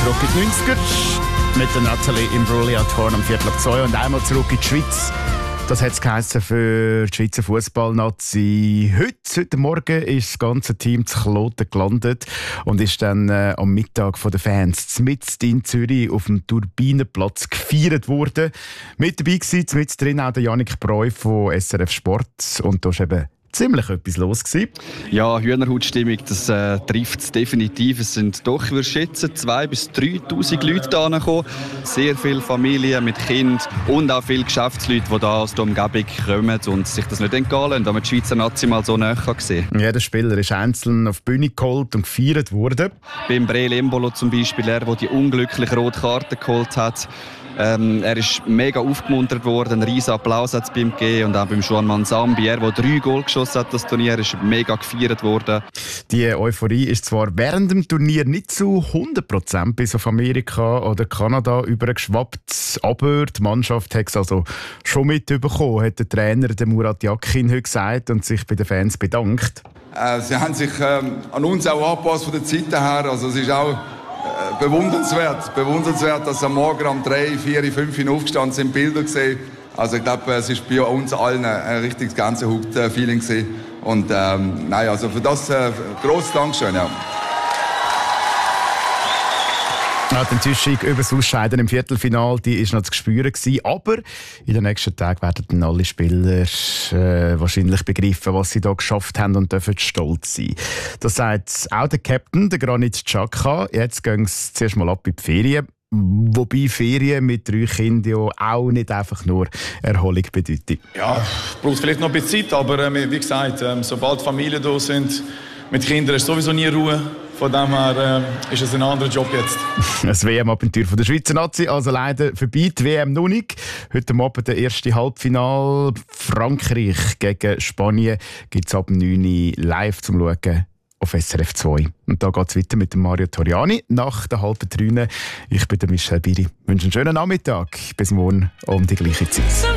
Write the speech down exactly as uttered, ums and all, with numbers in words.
zurück in die neunziger mit der Nathalie Imbruglia Horn am Viertel ab zwei und einmal zurück in die Schweiz. Das hat es geheißen für die Schweizer Fußballnazi. Heute, heute Morgen ist das ganze Team zu Kloten gelandet und ist dann äh, am Mittag von den Fans mitten in Zürich auf dem Turbinenplatz gefeiert worden. Mit dabei war mit drin auch der Jannik Breu von S R F Sport und da ist eben ziemlich etwas los gewesen. Ja, Hühnerhautstimmung, das äh, trifft es definitiv. Es sind doch, ich würde schätzen, zweitausend bis dreitausend Leute hierher gekommen. Sehr viele Familien mit Kindern und auch viele Geschäftsleute, die hier aus der Umgebung kommen und sich das nicht entgehen lassen, damit die Schweizer Nazi mal so näher sehen kann. Jeder Spieler ist einzeln auf die Bühne geholt und gefeiert worden. Beim Breel Embolo zum Beispiel, er, der die unglückliche rote Karte geholt hat. Ähm, er ist mega aufgemuntert worden, einen riesen Applaus hat es bei ihm gegeben. Und auch beim Juan Manzambi, er, der drei Goal geschossen hat, das Turnier, ist mega gefeiert worden. Die Euphorie ist zwar während dem Turnier nicht zu hundert Prozent bis auf Amerika oder Kanada übergeschwappt, aber die Mannschaft hat es also schon mitbekommen, hat der Trainer der Murat Yakin heute gesagt und sich bei den Fans bedankt. Äh, sie haben sich ähm, an uns auch angepasst von der Zeit her, also es ist auch Bewundernswert, bewundernswert, dass am Morgen um drei, vier, fünf Uhr aufgestanden sind, Bilder gesehen. Also ich glaube, es ist bei uns allen ein richtiges Gänsehaut-Feeling gewesen. Und ähm, nein, also für das äh, grosses Dankeschön. Ja. Ja, die Enttäuschung über das Ausscheiden im Viertelfinale, die war noch zu spüren gewesen. Aber in den nächsten Tagen werden dann alle Spieler äh, wahrscheinlich begreifen, was sie da geschafft haben und dürfen stolz sein. Das sagt auch der Captain, der Granit Xhaka. Jetzt gehen sie zuerst mal ab in die Ferien. Wobei Ferien mit drei Kindern ja auch nicht einfach nur Erholung bedeuten. Ja, braucht vielleicht noch ein bisschen Zeit, aber äh, wie gesagt, äh, sobald Familien da sind, mit Kindern ist sowieso nie Ruhe. Von dem her äh, ist es ein anderer Job jetzt. Das W M-Abenteuer der Schweizer Nazi, also leider vorbei. Die W M noch nicht. Heute Abend der erste Halbfinal. Frankreich gegen Spanien gibt es ab neun Uhr live zum Schauen auf S R F zwei. Und da geht es weiter mit dem Mario Toriani nach der halben drei. Ich bin der Michel Biri. Ich wünsche einen schönen Nachmittag. Bis morgen um die gleiche Zeit.